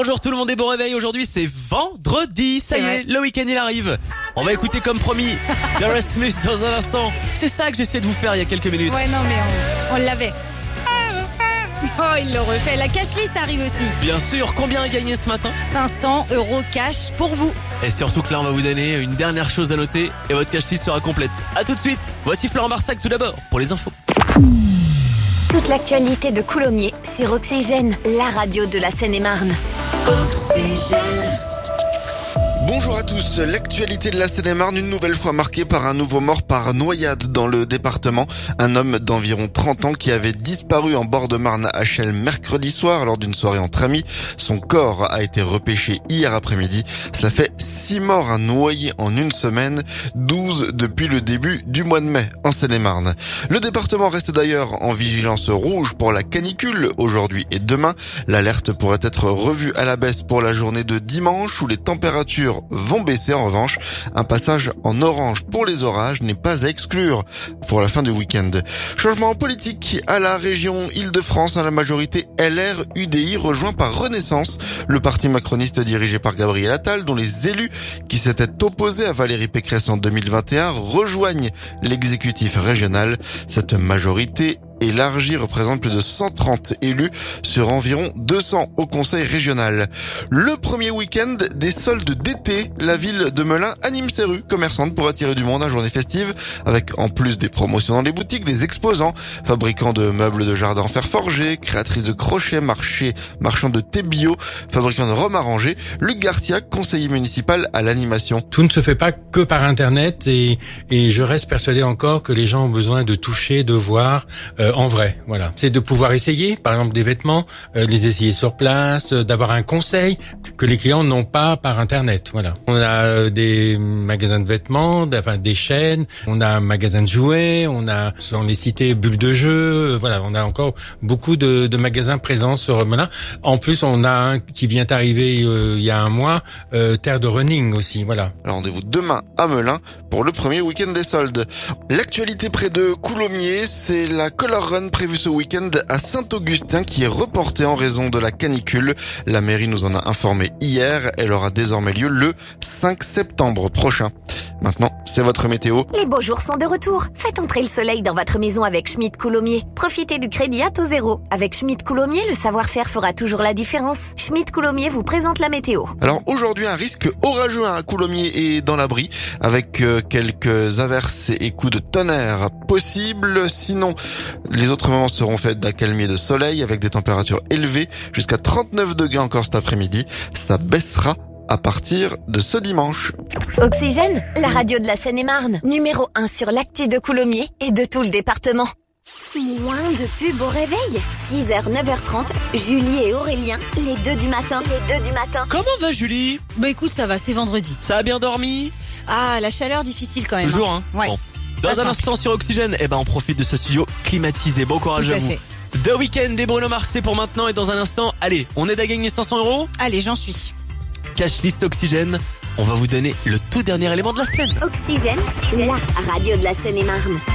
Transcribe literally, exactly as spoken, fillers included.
Bonjour tout le monde et bon réveil, aujourd'hui c'est vendredi, ça y est, le week-end il arrive. On va écouter comme promis Erasmus dans un instant. C'est ça que j'essayais de vous faire il y a quelques minutes. Ouais non mais on, on l'avait. Oh il le refait, la cash list arrive aussi. Bien sûr, combien a gagné ce matin? cinq cents euros cash pour vous. Et surtout que là on va vous donner une dernière chose à noter et votre cash list sera complète. A tout de suite, voici Florent Marsac tout d'abord pour les infos. Toute l'actualité de Coulommiers sur Oxygène, la radio de la Seine-et-Marne. Oxygène. Bonjour à tous, l'actualité de la Seine-et-Marne une nouvelle fois marquée par un nouveau mort par noyade dans le département. Un homme d'environ trente ans qui avait disparu en bord de Marne à Chelles mercredi soir lors d'une soirée entre amis. Son corps a été repêché hier après-midi. Cela fait six morts à noyer en une semaine, douze depuis le début du mois de mai en Seine-et-Marne. Le département reste d'ailleurs en vigilance rouge pour la canicule aujourd'hui et demain. L'alerte pourrait être revue à la baisse pour la journée de dimanche où les températures vont baisser. En revanche, un passage en orange pour les orages n'est pas à exclure pour la fin du week-end. Changement politique à la région Île-de-France, à la majorité L R U D I rejoint par Renaissance, le parti macroniste dirigé par Gabriel Attal, dont les élus qui s'étaient opposés à Valérie Pécresse en deux mille vingt et un rejoignent l'exécutif régional. Cette majorité élargie représente plus de cent trente élus sur environ deux cents au conseil régional. Le premier week-end des soldes d'été, la ville de Melun anime ses rues commerçantes pour attirer du monde à journée festive, avec en plus des promotions dans les boutiques, des exposants, fabricants de meubles de jardin en fer forgé, créatrices de crochets, marchés, marchands de thé bio, fabricants de rhum arrangé. Luc Garcia, conseiller municipal à l'animation. Tout ne se fait pas que par Internet et, et je reste persuadé encore que les gens ont besoin de toucher, de voir, euh, en vrai, voilà. C'est de pouvoir essayer, par exemple des vêtements, euh, les essayer sur place, euh, d'avoir un conseil que les clients n'ont pas par Internet, voilà. On a euh, des magasins de vêtements, enfin des chaînes, on a un magasin de jouets, on a, on les cités, bulles de jeu, euh, voilà. On a encore beaucoup de, de magasins présents sur Melun. En plus, on a un qui vient d'arriver euh, il y a un mois, euh, Terre de Running aussi, voilà. Alors rendez-vous demain à Melun pour le premier week-end des soldes. L'actualité près de Coulommiers, c'est la Color Run prévue ce week-end à Saint-Augustin qui est reportée en raison de la canicule. La mairie nous en a informé hier. Elle aura désormais lieu le cinq septembre prochain. Maintenant, c'est votre météo. Les beaux jours sont de retour. Faites entrer le soleil dans votre maison avec Schmitt Coulommiers. Profitez du crédit à taux zéro. Avec Schmitt Coulommiers, le savoir-faire fera toujours la différence. Schmitt Coulommiers vous présente la météo. Alors aujourd'hui, un risque orageux à Coulommiers et dans l'abri, avec euh, quelques averses et coups de tonnerre possibles. Sinon, les autres moments seront faits d'accalmie et de soleil avec des températures élevées jusqu'à trente-neuf degrés encore cet après-midi. Ça baissera à partir de ce dimanche. Oxygène, la radio de la Seine-et-Marne. Numéro un sur l'actu de Coulommiers et de tout le département. Moins de pub au réveil. six heures, neuf heures trente. Julie et Aurélien, les deux du matin. Les deux du matin. Comment va Julie? Bah écoute ça va, c'est vendredi. Ça a bien dormi? Ah la chaleur difficile quand même. Toujours hein, Ouais. Bon. Dans Pas un simple. instant sur Oxygène, eh ben on profite de ce studio climatisé. Bon courage Tout à à vous. fait. The Weeknd et Bruno Mars c'est pour maintenant et dans un instant, allez, on aide à gagner cinq cents euros. Allez j'en suis. Cash list Oxygène, on va vous donner le tout dernier élément de la semaine. Oxygène, la radio de la Seine-et-Marne.